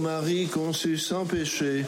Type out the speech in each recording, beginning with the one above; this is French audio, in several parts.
Marie conçue sans péché.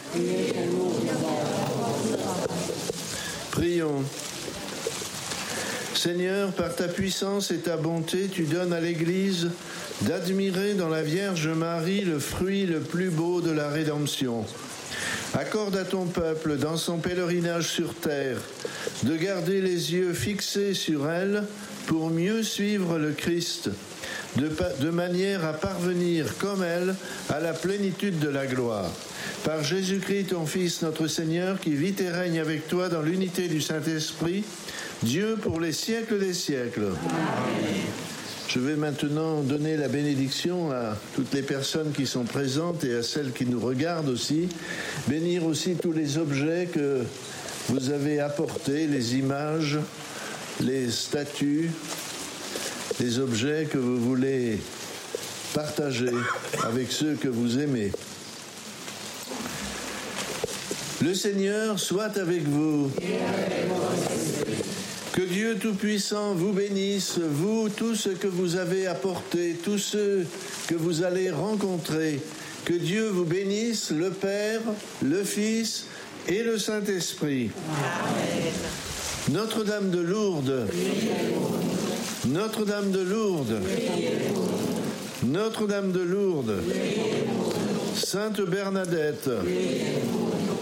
Prions. Seigneur, par ta puissance et ta bonté, tu donnes à l'Église d'admirer dans la Vierge Marie le fruit le plus beau de la rédemption. Accorde à ton peuple, dans son pèlerinage sur terre, de garder les yeux fixés sur elle pour mieux suivre le Christ, de manière à parvenir, comme elle, à la plénitude de la gloire. Par Jésus-Christ, ton Fils, notre Seigneur, qui vit et règne avec toi dans l'unité du Saint-Esprit, Dieu pour les siècles des siècles. Amen. Je vais maintenant donner la bénédiction à toutes les personnes qui sont présentes et à celles qui nous regardent aussi. Bénir aussi tous les objets que vous avez apportés, les images, les statues, les objets que vous voulez partager avec ceux que vous aimez. Le Seigneur soit avec vous. Que Dieu Tout-Puissant vous bénisse, vous, tous ceux que vous avez apportés, tous ceux que vous allez rencontrer. Que Dieu vous bénisse, le Père, le Fils et le Saint-Esprit. Amen. Notre-Dame de Lourdes, Notre-Dame de Lourdes, Notre-Dame de Lourdes, Sainte Bernadette,